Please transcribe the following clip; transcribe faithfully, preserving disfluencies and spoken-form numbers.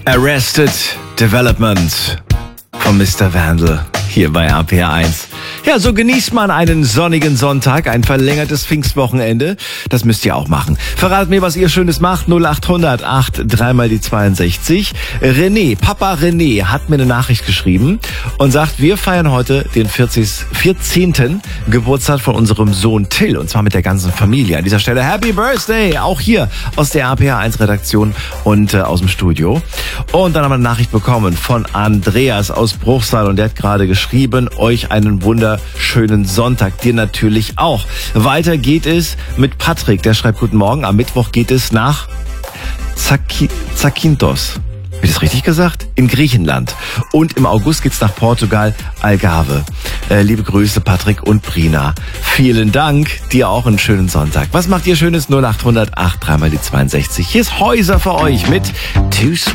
Arrested Development von Mister Vandal hier bei R P R eins. Ja, so genießt man einen sonnigen Sonntag, ein verlängertes Pfingstwochenende. Das müsst ihr auch machen. Verratet mir, was ihr Schönes macht. null acht hundert acht dreimal die zweiundsechzig. René, Papa René hat mir eine Nachricht geschrieben und sagt, wir feiern heute den vierzehnten Geburtstag von unserem Sohn Till, und zwar mit der ganzen Familie. An dieser Stelle Happy Birthday, auch hier aus der R P R eins Redaktion und äh, aus dem Studio. Und dann haben wir eine Nachricht bekommen von Andreas aus Bruchsal, und der hat gerade geschrieben, euch einen wunderschönen Sonntag, dir natürlich auch. Weiter geht es mit Patrick, der schreibt, guten Morgen, am Mittwoch geht es nach Zaki- Zakynthos. Habe ich das richtig gesagt? In Griechenland. Und im August geht's nach Portugal, Algarve. Äh, liebe Grüße, Patrick und Brina. Vielen Dank. Dir auch einen schönen Sonntag. Was macht ihr Schönes? null acht hundert acht dreimal die zweiundsechzig. Hier ist Häuser für euch mit Too Sweet.